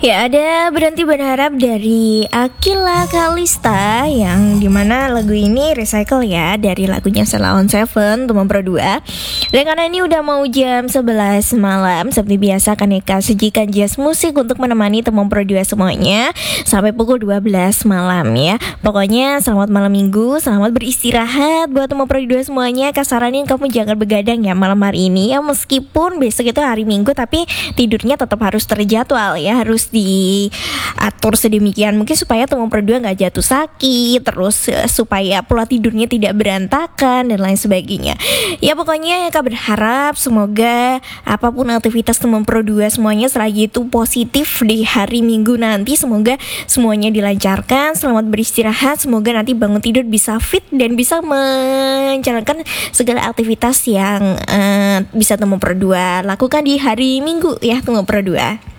Ya, ada Berhenti Berharap dari Akila Kalista, yang dimana lagu ini recycle ya dari lagunya Sheila on 7 Teman Pro 2. Dan karena ini udah mau jam 11 malam, seperti biasa Kaneka sajikan jazz musik untuk menemani Teman Pro 2 semuanya sampai pukul 12 malam ya. Pokoknya selamat malam minggu, selamat beristirahat buat Teman Pro 2 semuanya. Kasaranin kamu jangan begadang ya malam hari ini ya, meskipun besok itu hari Minggu, tapi tidurnya tetap harus terjadwal ya, harus diatur sedemikian mungkin supaya teman berdua nggak jatuh sakit, terus supaya pola tidurnya tidak berantakan dan lain sebagainya. Ya pokoknya Kak berharap semoga apapun aktivitas teman pro 2 semuanya selagi itu positif di hari Minggu nanti, semoga semuanya dilancarkan. Selamat beristirahat, semoga nanti bangun tidur bisa fit dan bisa menjalankan segala aktivitas yang bisa teman pro 2 lakukan di hari Minggu ya teman pro 2.